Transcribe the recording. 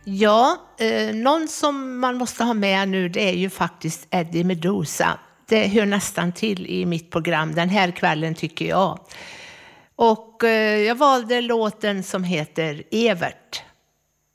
Ja, någon som man måste ha med nu, det är ju faktiskt Eddie Meduza. Det hör nästan till i mitt program den här kvällen, tycker jag. Och jag valde låten som heter Evert.